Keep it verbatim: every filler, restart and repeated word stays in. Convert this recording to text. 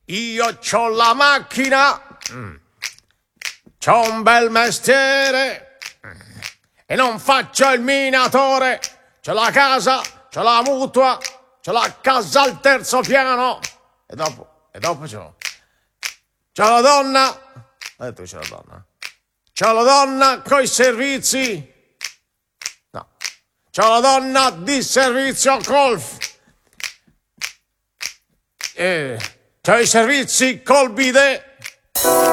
Io c'ho la macchina, mm. c'ho un bel mestiere mm. e non faccio il minatore. C'ho la casa, c'ho la mutua, c'ho la casa al terzo piano e dopo, e dopo c'ho, c'ho la donna, ho detto che c'è la donna, c'ho la donna coi servizi, no, c'ho la donna di servizio golf, eh, c'ho i servizi col bidet.